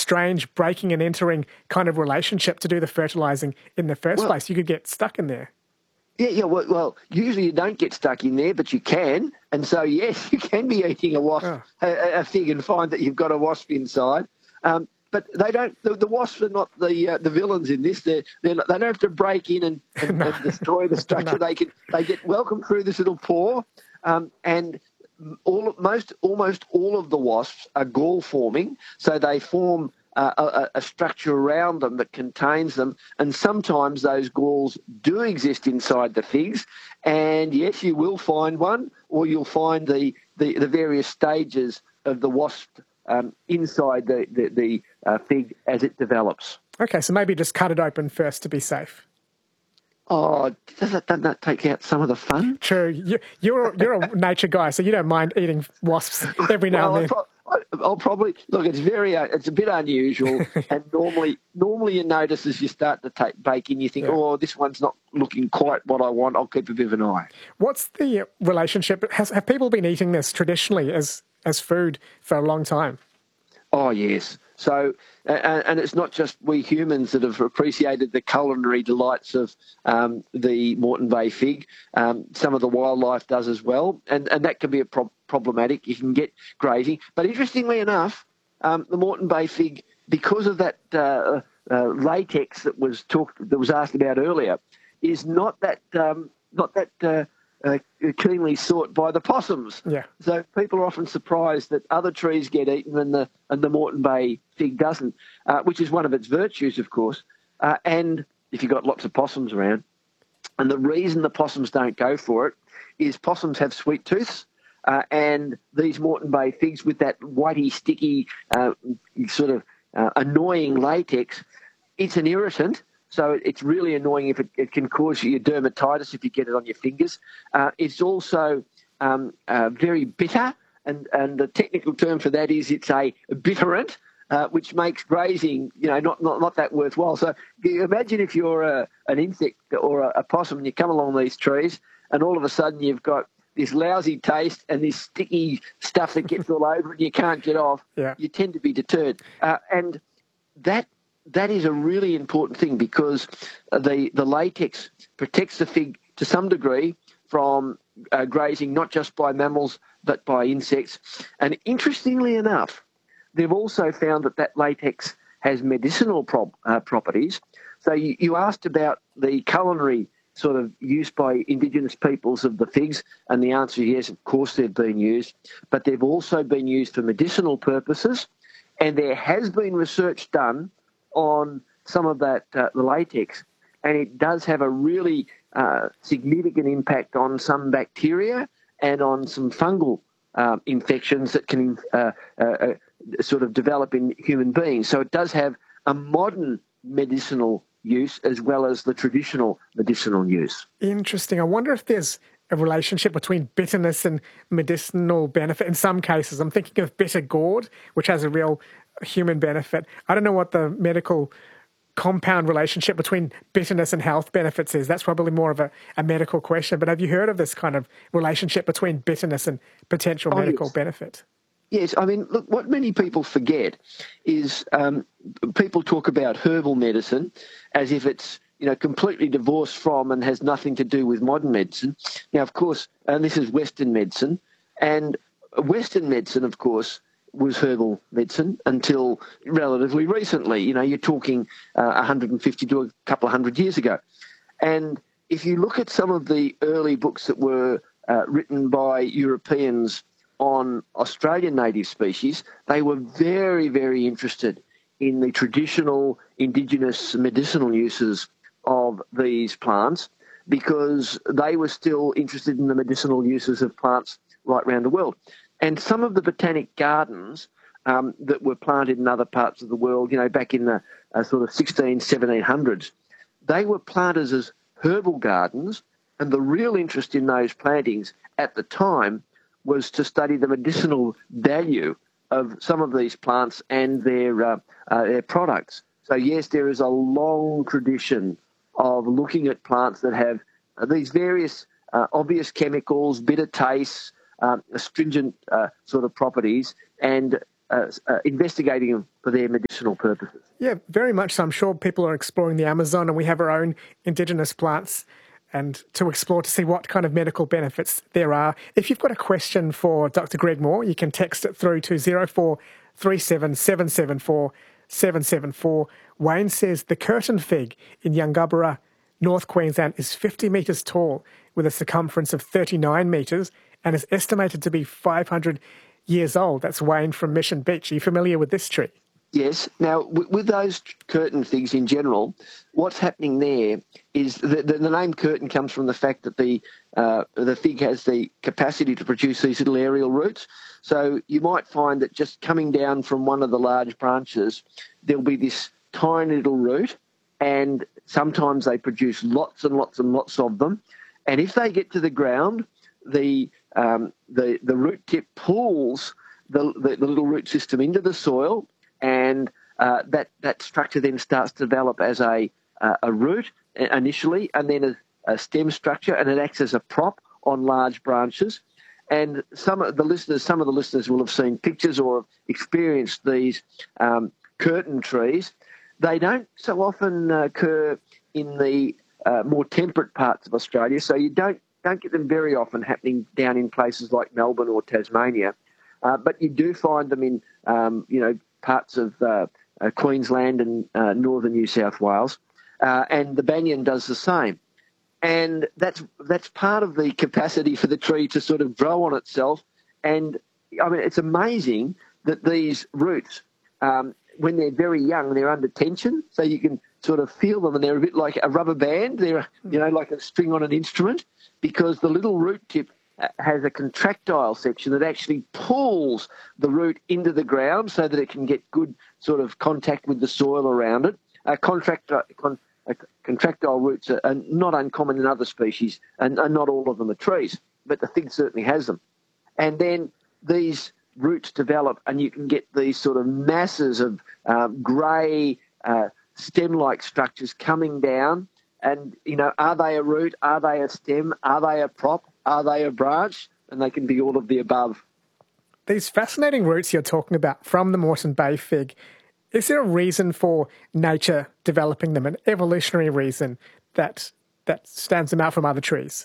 strange breaking and entering kind of relationship to do the fertilising in the first place. You could get stuck in there. Yeah. Well, usually you don't get stuck in there, but you can. And so, yes, you can be eating a wasp, a fig, and find that you've got a wasp inside. But they don't. The wasps are not the villains in this. They don't have to break in and destroy the structure. They get welcomed through this little pore, and almost all of the wasps are gall forming. So they form a structure around them that contains them, and sometimes those galls do exist inside the figs. And yes, you will find one, or you'll find the various stages of the wasp inside the fig as it develops. Okay, so maybe just cut it open first to be safe. Oh, doesn't that take out some of the fun? True. You're a nature guy, so you don't mind eating wasps every now and then. I'll probably look. It's a bit unusual, and normally you notice as you start to bake in, you think, oh, this one's not looking quite what I want. I'll keep a bit of an eye. What's the relationship? Have people been eating this traditionally as food for a long time? Oh, yes. So, and it's not just we humans that have appreciated the culinary delights of the Moreton Bay fig. Some of the wildlife does as well, and that can be problematic. You can get grazing. But interestingly enough, the Moreton Bay fig, because of that latex that was asked about earlier, is not that keenly sought by the possums. Yeah. So people are often surprised that other trees get eaten and the Moreton Bay fig doesn't, which is one of its virtues, of course. And if you've got lots of possums around, and the reason the possums don't go for it is possums have sweet tooths, and these Moreton Bay figs with that whitey, sticky, sort of annoying latex, it's an irritant. So it's really annoying if it can cause you dermatitis if you get it on your fingers. It's also very bitter, and the technical term for that is it's a bitterant, which makes grazing, not that worthwhile. So you imagine if you're an insect or a possum and you come along these trees and all of a sudden you've got this lousy taste and this sticky stuff that gets all over and you can't get off, you tend to be deterred. And that is a really important thing because the latex protects the fig to some degree from grazing, not just by mammals but by insects. And interestingly enough, they've also found that latex has medicinal properties. So you asked about the culinary sort of use by Indigenous peoples of the figs, and the answer is yes, of course they've been used, but they've also been used for medicinal purposes, and there has been research done on some of that the latex, and it does have a really significant impact on some bacteria and on some fungal infections that can sort of develop in human beings. So it does have a modern medicinal use as well as the traditional medicinal use. Interesting. I wonder if there's a relationship between bitterness and medicinal benefit. In some cases, I'm thinking of bitter gourd, which has a real human benefit. I don't know what the medical compound relationship between bitterness and health benefits is. That's probably more of a medical question. But have you heard of this kind of relationship between bitterness and potential medical benefit? Yes, I mean, look, what many people forget is people talk about herbal medicine as if it's, completely divorced from and has nothing to do with modern medicine. Now, of course, and this is Western medicine, and Western medicine, of course, was herbal medicine until relatively recently. You're talking 150 to a couple of hundred years ago. And if you look at some of the early books that were written by Europeans on Australian native species, they were very, very interested in the traditional Indigenous medicinal uses of these plants because they were still interested in the medicinal uses of plants right around the world. And some of the botanic gardens that were planted in other parts of the world, back in the sort of 1700s, they were planted as herbal gardens, and the real interest in those plantings at the time was to study the medicinal value of some of these plants and their products. So yes, there is a long tradition of looking at plants that have these various obvious chemicals, bitter tastes, astringent sort of properties, and investigating them for their medicinal purposes. Yeah, very much so. I'm sure people are exploring the Amazon, and we have our own indigenous plants and to explore to see what kind of medical benefits there are. If you've got a question for Dr. Greg Moore, you can text it through to 0437 774 774. Wayne says the curtain fig in Yungaburra, North Queensland, is 50 metres tall with a circumference of 39 metres and is estimated to be 500 years old. That's Wayne from Mission Beach. Are you familiar with this tree? Yes. Now, with those curtain figs in general, what's happening there is the name curtain comes from the fact that the fig has the capacity to produce these little aerial roots. So you might find that just coming down from one of the large branches, there'll be this tiny little root, and sometimes they produce lots and lots and lots of them. And if they get to the ground, the root tip pulls the little root system into the soil, and that structure then starts to develop as a root initially, and then a stem structure, and it acts as a prop on large branches. And some of the listeners will have seen pictures or have experienced these curtain trees. They don't so often occur in the more temperate parts of Australia, so you don't get them very often happening down in places like Melbourne or Tasmania. But you do find them in parts of Queensland and northern New South Wales, and the banyan does the same. And that's part of the capacity for the tree to sort of grow on itself. And I mean, it's amazing that these roots, when they're very young, they're under tension, so you can sort of feel them, and they're a bit like a rubber band. They're like a string on an instrument, because the little root tip has a contractile section that actually pulls the root into the ground so that it can get good sort of contact with the soil around it. Contractile roots are not uncommon in other species, and not all of them are trees, but the fig certainly has them. And then these roots develop, and you can get these sort of masses of grey stem-like structures coming down. And, are they a root? Are they a stem? Are they a prop? Are they a branch? And they can be all of the above. These fascinating roots you're talking about from the Moreton Bay fig, is there a reason for nature developing them, an evolutionary reason that stands them out from other trees?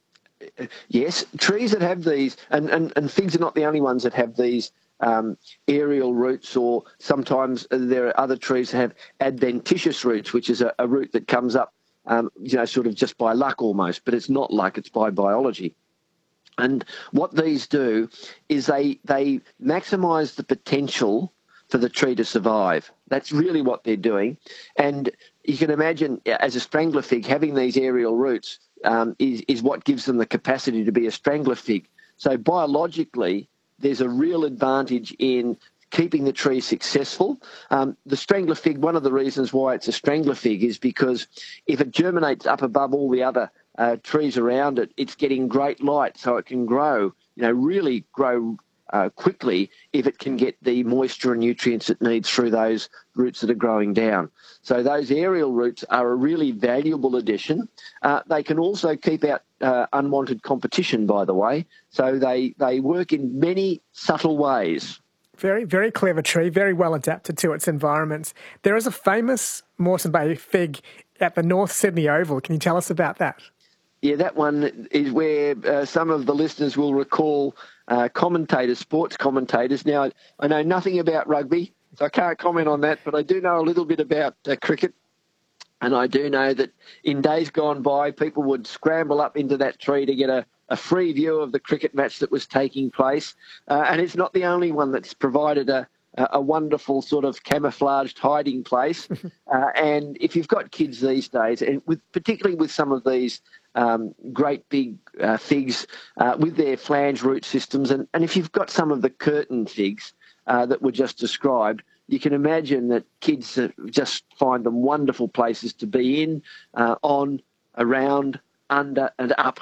Yes, trees that have these, and figs are not the only ones that have these aerial roots, or sometimes there are other trees that have adventitious roots, which is a root that comes up sort of just by luck almost, but it's not luck, it's by biology. And what these do is they maximise the potential for the tree to survive. That's really what they're doing. And you can imagine, as a strangler fig, having these aerial roots is what gives them the capacity to be a strangler fig. So biologically, there's a real advantage in keeping the tree successful. The strangler fig, one of the reasons why it's a strangler fig is because if it germinates up above all the other trees around it, it's getting great light, so it can grow, really grow quickly if it can get the moisture and nutrients it needs through those roots that are growing down. So those aerial roots are a really valuable addition. They can also keep out unwanted competition, by the way. So they work in many subtle ways. Very, very clever tree, very well adapted to its environments. There is a famous Moreton Bay fig at the North Sydney Oval. Can you tell us about that? Yeah, that one is where some of the listeners will recall sports commentators. Now, I know nothing about rugby, so I can't comment on that, but I do know a little bit about cricket. And I do know that in days gone by, people would scramble up into that tree to get a free view of the cricket match that was taking place. And it's not the only one that's provided a wonderful sort of camouflaged hiding place. And if you've got kids these days, and particularly with some of these great big figs with their flange root systems, and if you've got some of the curtain figs that were just described, you can imagine that kids just find them wonderful places to be in, on, around, under and up.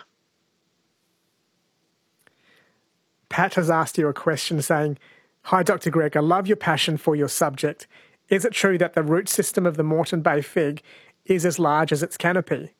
Pat has asked you a question saying, "Hi, Dr. Greg, I love your passion for your subject. Is it true that the root system of the Moreton Bay fig is as large as its canopy?"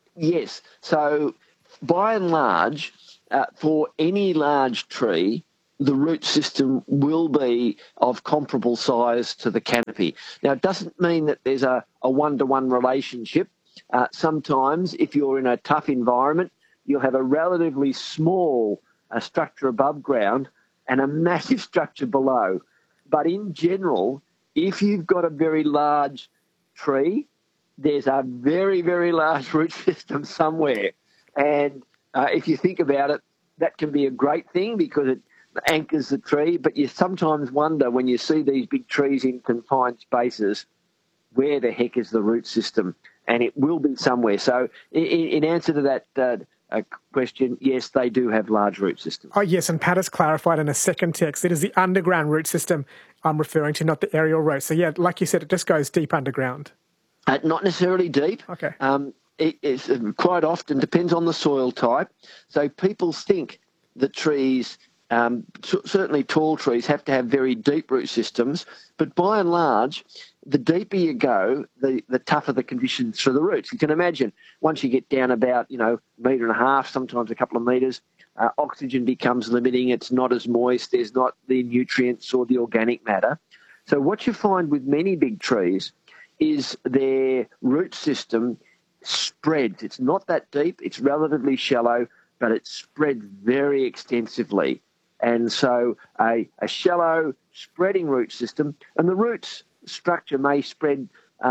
Yes. So by and large, for any large tree, the root system will be of comparable size to the canopy. Now, it doesn't mean that there's a one-to-one relationship. Sometimes, if you're in a tough environment, you'll have a relatively small structure above ground and a massive structure below. But in general, if you've got a very large tree, there's a very, very large root system somewhere. And if you think about it, that can be a great thing because it anchors the tree, but you sometimes wonder when you see these big trees in confined spaces, where the heck is the root system? And it will be somewhere. So in answer to that question, yes, they do have large root systems. Oh, yes, and Pat has clarified in a second text, it is the underground root system I'm referring to, not the aerial root. So, yeah, like you said, it just goes deep underground. Not necessarily deep. Okay. It's quite often depends on the soil type. So people think that trees, certainly tall trees, have to have very deep root systems, but by and large, the deeper you go, the tougher the conditions for the roots. You can imagine once you get down about, metre and a half, sometimes a couple of metres, oxygen becomes limiting. It's not as moist. There's not the nutrients or the organic matter. So what you find with many big trees is their root system spreads. It's not that deep. It's relatively shallow, but it spreads very extensively. And so a shallow spreading root system, and the roots structure may spread,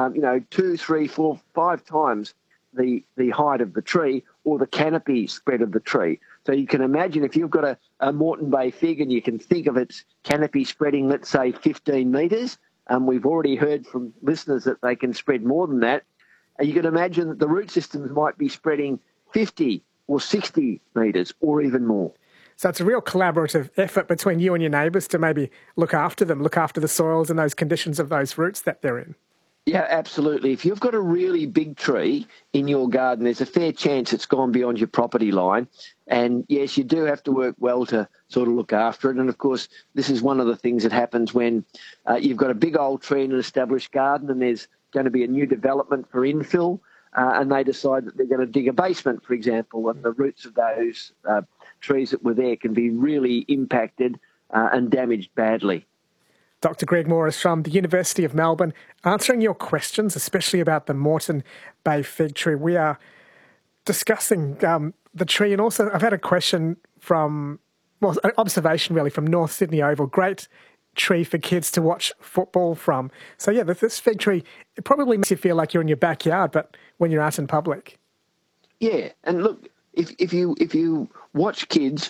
2, 3, 4, 5 times the height of the tree or the canopy spread of the tree. So you can imagine if you've got a Moreton Bay fig and you can think of its canopy spreading, let's say, 15 metres, we've already heard from listeners that they can spread more than that. And you can imagine that the root systems might be spreading 50 or 60 metres or even more. So it's a real collaborative effort between you and your neighbours to maybe look after them, look after the soils and those conditions of those roots that they're in. Yeah, absolutely. If you've got a really big tree in your garden, there's a fair chance it's gone beyond your property line. And yes, you do have to work well to sort of look after it. And of course, this is one of the things that happens when you've got a big old tree in an established garden and there's going to be a new development for infill, and they decide that they're going to dig a basement, for example, and the roots of those trees that were there can be really impacted and damaged badly. Dr. Greg Morris from the University of Melbourne, answering your questions, especially about the Moreton Bay fig tree. We are discussing the tree, and also I've had a question from, well, an observation really from North Sydney Oval. Great tree for kids to watch football from. So yeah, this fig tree, it probably makes you feel like you're in your backyard, but when you're out in public. Yeah, and look, if you watch kids,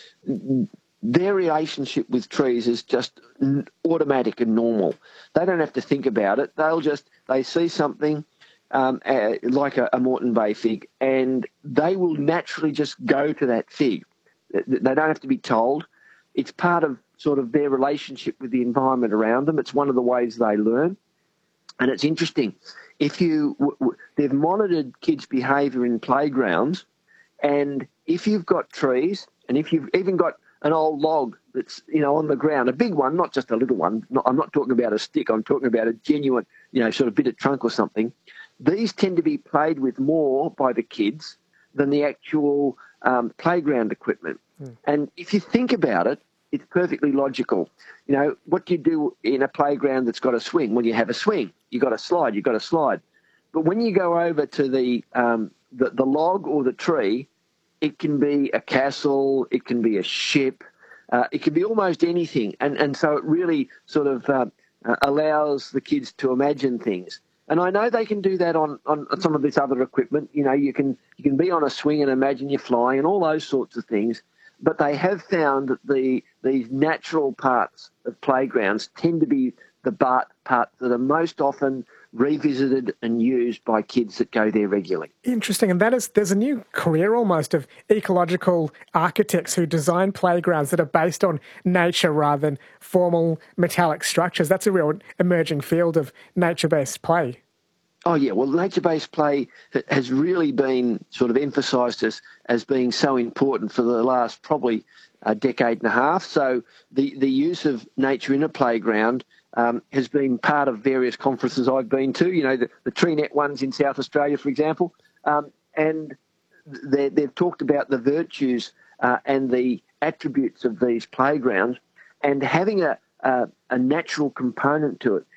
their relationship with trees is just automatic and normal. They don't have to think about it. They see something like a Moreton Bay fig, and they will naturally just go to that fig. They don't have to be told. It's part of sort of their relationship with the environment around them. It's one of the ways they learn. And it's interesting. They've monitored kids' behaviour in playgrounds, and if you've got trees, and if you've even got an old log that's, on the ground, a big one, not just a little one. I'm not talking about a stick. I'm talking about a genuine, sort of bit of trunk or something. These tend to be played with more by the kids than the actual playground equipment. And if you think about it, it's perfectly logical. What do you do in a playground that's got a swing? Well, you have a swing. You got a slide. You got a slide. But when you go over to the log or the tree, it can be a castle, it can be a ship, it can be almost anything. And so it really sort of allows the kids to imagine things. And I know they can do that on some of this other equipment. You can be on a swing and imagine you're flying and all those sorts of things. But they have found that these natural parts of playgrounds tend to be the parts that are most often revisited and used by kids that go there regularly. Interesting. And there's a new career almost of ecological architects who design playgrounds that are based on nature rather than formal metallic structures. That's a real emerging field of nature-based play. Oh, yeah. Well, nature-based play has really been sort of emphasised as being so important for the last probably a decade and a half. So the use of nature in a playground has been part of various conferences I've been to, the TreeNet ones in South Australia, for example, and they've talked about the virtues and the attributes of these playgrounds, and having a natural component to it.